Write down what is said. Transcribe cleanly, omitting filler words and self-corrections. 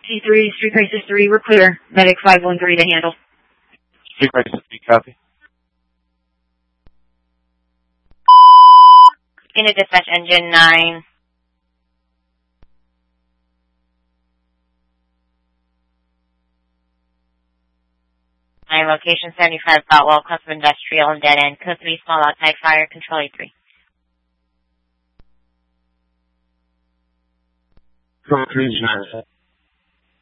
T3, Street Crisis 3, we're clear. Medic 513 to handle. Street Crisis 3, copy. Unit dispatch engine 9. Location 75 Boutwell, Cluster Industrial and Dead End. Code 3, small outside fire, control A3. Control 3,